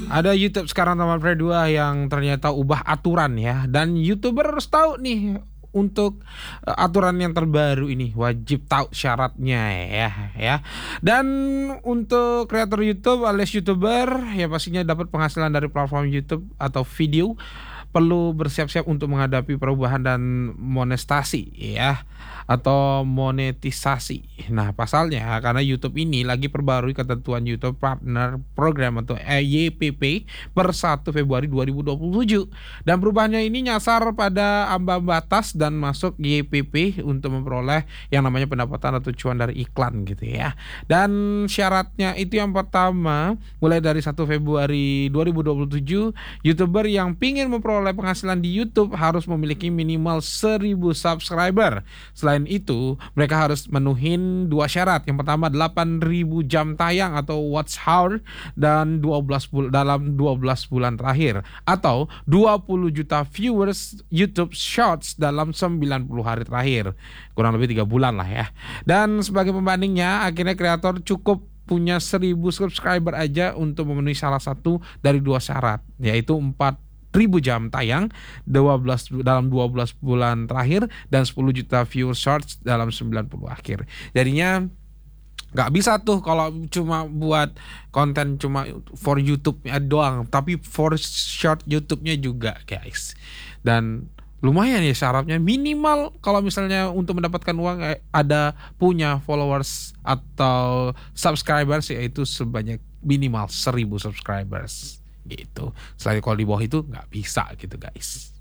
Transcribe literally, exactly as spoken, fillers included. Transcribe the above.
Ada YouTube sekarang teman Frey dua yang ternyata ubah aturan ya. Dan YouTuber harus tahu nih untuk uh, aturan yang terbaru ini wajib tahu syaratnya ya ya. Dan untuk kreator YouTube alias YouTuber ya pastinya dapat penghasilan dari platform YouTube atau video perlu bersiap-siap untuk menghadapi perubahan dan monetasi ya atau monetisasi. Nah, pasalnya karena YouTube ini lagi perbarui ketentuan YouTube Partner Program atau Y P P per satu Februari dua ribu dua puluh tujuh. Dan perubahannya ini nyasar pada ambang batas dan masuk Y P P untuk memperoleh yang namanya pendapatan atau cuan dari iklan gitu ya. Dan syaratnya itu yang pertama, mulai dari satu Februari dua ribu dua puluh tujuh, YouTuber yang pingin memperoleh penghasilan di YouTube harus memiliki minimal seribu subscriber. Selain itu, mereka harus menuhin dua syarat. Yang pertama delapan ribu jam tayang atau watch hour dan dua belas bul- dalam dua belas bulan terakhir atau dua puluh juta viewers YouTube Shorts dalam sembilan puluh hari terakhir. Kurang lebih tiga bulan lah ya. Dan sebagai pembandingnya, akhirnya kreator cukup punya seribu subscriber aja untuk memenuhi salah satu dari dua syarat, yaitu empat ribu jam tayang dua belas dalam dua belas bulan terakhir dan sepuluh juta view shorts dalam sembilan puluh akhir. Jadinya nggak bisa tuh kalau cuma buat konten cuma for YouTube doang, tapi for short YouTube-nya juga guys. Dan lumayan ya syaratnya, minimal kalau misalnya untuk mendapatkan uang eh, ada punya followers atau subscribers yaitu sebanyak minimal seribu subscribers gitu. Selain kalau di bawah itu nggak bisa gitu guys.